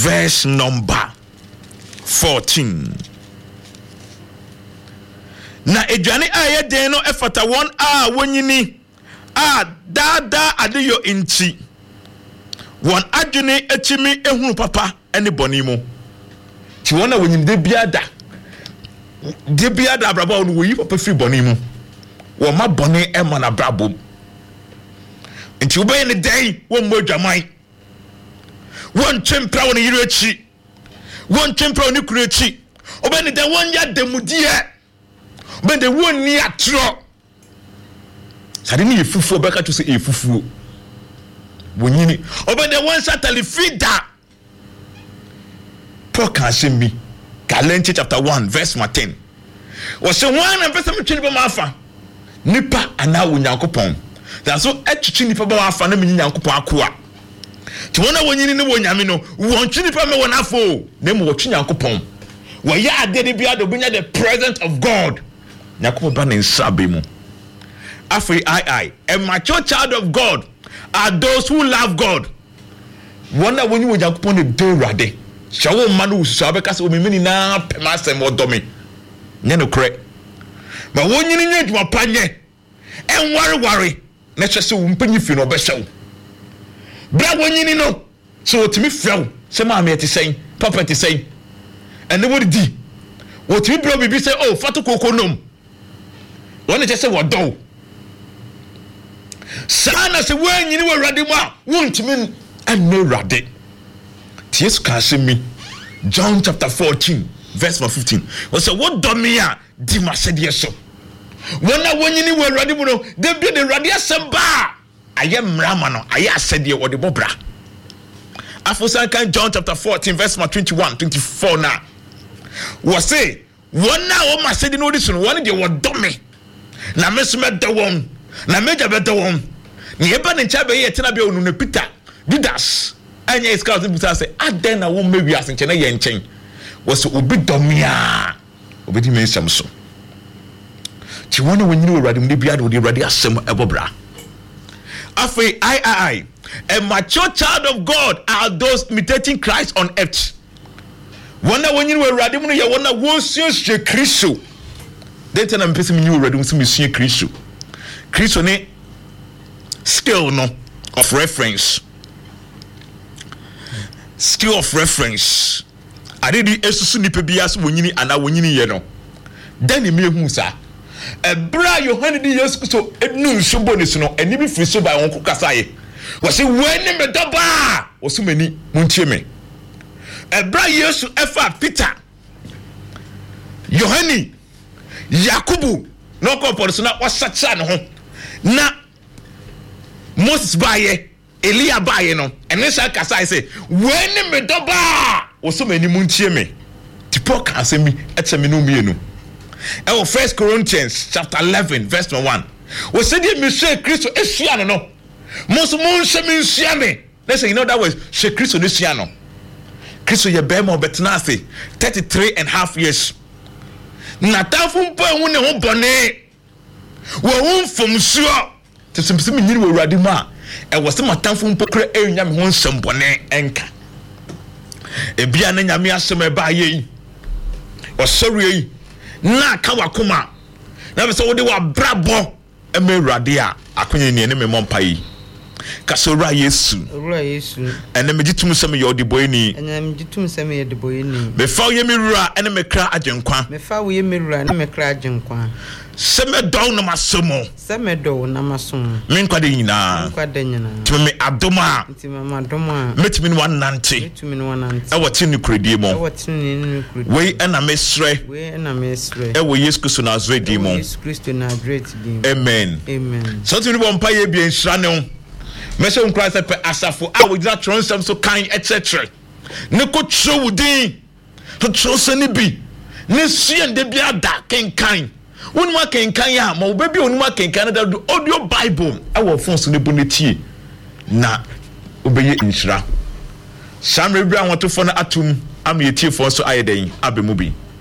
verse number 14. Na edwane aye den no efata won a wonyini a dada adeyo inti won adwene achimi ehunu papa ene boni mu ti won na wonyim de biada abraba won wo yi papa fi boni mu wo ma boni e ma na brabo nti wo be ne den won mo dwaman won twempra won yiro achi won twempra won kuru achi obe ne den won ya demudie ben de won ni atro sade ni efufu obeka to se efufu wonyini obe de won satali fida pokashemi Galatians chapter 1 verse 10 was say one and person twini ba mafa nipa ana wonyankopon that's so etwitwi nipa ba mafa na menyankopon akoa ti wona wonyini ne wonyame no won twini pa me wona afo na mo wotwi nyankopon wo ya ade de bia do benya the presence of God nyankopon ba ne nsabe mu afei a mature child of God are those who love God wona wonyi wo nyankopon ne de rade shawo manu ususu abeka se omemeni na pemasem odomi nye no kre ma wonyini nye dwuma panye enware na chese wo mpanyi fi no obehyew bra wonyini no so otimi few se ma me etisen papa etisen ene wo di otimi bro bibi se oh fatu kokonom wona chese wodo sana se wonyini wo rade mu a wontimi ene rade Yes, me. John chapter 14, verse 15. Was a what domia di masedia so. When I went in were ready, they be the radia samba. I am Ramano, I said you or the Bobra. After John chapter 14, verse 21, 24 now. Was say, one now my said in audition, one day were dummy. Na miss met the one, na major better one. Never in Chabe yet, Tenabio Nunepita, Didas. Anya iskauti buta say aden na wo mewi asenche na ye nchen was obi domia obi di mensam so ti wona wonyini urade mu bia de urade asem ebobra afei a mature child of God are those imitating Christ on earth wona wonyini urade mu ye wona wonsunsue Kristo dente na mpese mu urade mu sumsue Kristo ne skill no of reference skill of reference adedi esusu nipa bias wonyini ana wonyini ye no dan me hu sa ebra Yohane di Yesu so enu nsobo ne so no eni bi firi so ba won kokasaye wose weni me doba wosu mani muntie me ebra Yesu efa Peter Yohane Yakubu no ko por so na wasacha ne ho na Moses baye Elia baye no ene sha kasa say when me doba woso mani muntie me tipo ka se mi eteme no mienu e wo 1 Corinthians chapter 11 verse 1 wo se die me hwe Kristo ehua no no mo so mo hwe me hua me let's say you know that was hwe Kristo no hua no Kristo ye be mo betna ase 33.5 years na tafu mpo hu ne ho bone wo hu mfom suo tesimsim nyiri wo urade ma e was matamfo mpokra enya me ho nsembone enka ebia na nyame asem eba ye osori yi na ka wakoma na be so wo de wa brabo e me urade a akonya ni ene me mompa yi kasora Yesu ene me gitum sem ye odiboyeni ene me gitum sem ye odiboyeni me fa ye me rura ene me kra agenkwa me fa wo ye me rura ene me kra agenkwa Semedo na masomo. Semedo na masomo. Minkwade nyina. Minkwade nyina. Timi adoma. Timi adoma. Metimi no nante. Metimi no nante. E woti ni kredie mo. E woti ni kredie. We na mesre. We na mesre. E wo Yesu Kristo na azredi mo. Yesu Kristo na azredi mo. Amen. Amen. So timi bo mpa ye bia nhira ne ho. Mese on Christ pe asafo a wo dira tronsam so kan etc. Ne ko tro wudin. To trosa ni bi. Ne suen de bia da kenkan. Unuma kenkan ya ma obebi onuma kenkan na do audio bible awo phone so ne bonetie na obeye nhira samre bra won to fo na atum am yetie fo so ayeden abemu bi